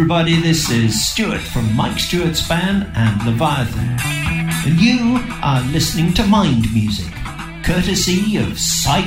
everybody, this is Stuart from Mike Stewart's band and Leviathan, and you are listening to Mind Music, courtesy of Psych